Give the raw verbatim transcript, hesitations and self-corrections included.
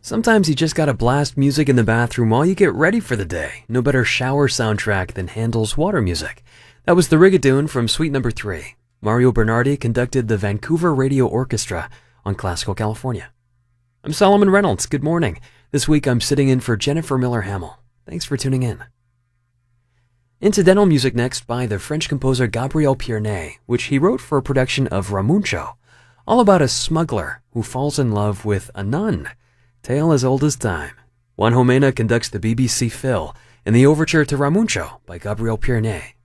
Sometimes you just gotta blast music in the bathroom while you get ready for the day. No better shower soundtrack than Handel's Water Music. That was the Rigadoon from Suite Number three. Mario Bernardi conducted the Vancouver Radio Orchestra on Classical California. I'm Solomon Reynolds. Good morning. This week I'm sitting in for Jennifer Miller-Hamill. Thanks for tuning in. Incidental music next by the French composer Gabriel Pierné, which he wrote for a production of Ramuncho, all about a smuggler who falls in love with a nun. Tale as old as time. Juan Jomena conducts the B B C Phil in the overture to Ramuncho by Gabriel Pierné.